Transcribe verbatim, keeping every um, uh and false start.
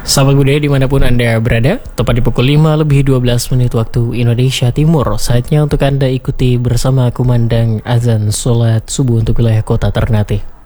Sahabat budaya dimanapun Anda berada, tepat di pukul lima lebih dua belas menit waktu Indonesia Timur. Saatnya untuk Anda ikuti bersama kumandang azan sholat subuh untuk wilayah kota Ternate.